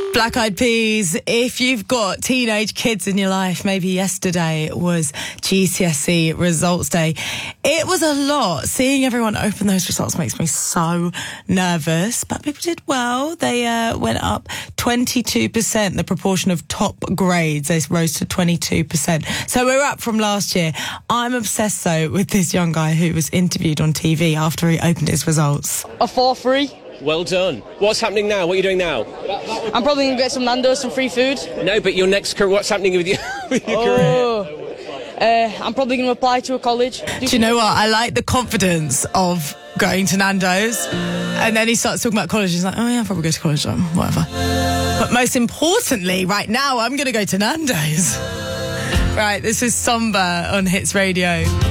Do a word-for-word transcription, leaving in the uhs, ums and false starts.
Black Eyed Peas. If you've got teenage kids in your life, maybe yesterday was G C S E results day. It was a lot. Seeing everyone open those results makes me so nervous, but people did well. They uh, went up twenty-two percent. The proportion of top grades, they rose to twenty-two percent. So we're up from last year. I'm obsessed, though, with this young guy who was interviewed on T V after he opened his results. A four three. Well done. What's happening now? What are you doing now? I'm probably going to get some Nando's, some free food. No, but your next career, what's happening with, you, with your oh, career? Uh, I'm probably going to apply to a college. Do you know what? I like the confidence of going to Nando's. And then he starts talking about college. He's like, oh, yeah, I'll probably go to college, um, whatever. But most importantly, right now, I'm going to go to Nando's. Right, this is Somber on Hits Radio.